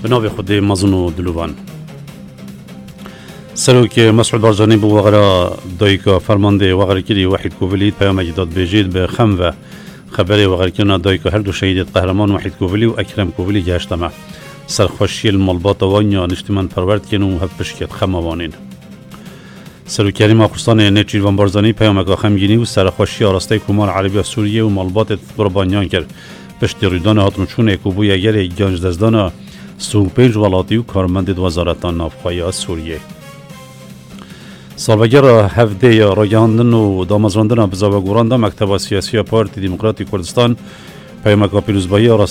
به نام خود مزن و دلوان. سروک مسعود بارزانی بو وغرا دایکا فرمانده وغرکری وحید کوولی پیام اجداد بجید به خم و خبری وغرکرنا دایکا هر دو شهید قهرمان وحید کوولی و اکرم کوولی جاشتما سرخوشی المالبات وانیا نشتمن پرورد کنو هفشکت خموانین. سروکیانی ماخرستان نچیروان بارزانی پیام اگا خمگینی و سرخوشی آراسته کمال عربی سوریه و مالبات قربانیان کرد. پشت ریدان هاتنچون اکوبوی اگر گنج دزدان سوپیج ولاتی و کارمند وزارتان نافخوایی سوریه. سالبگر هفته یا راگهاندن و دامزراندن بزاوگوران دا مکتب سیاسی پارتی دموکراتی کردستان پیامک پیروزبایی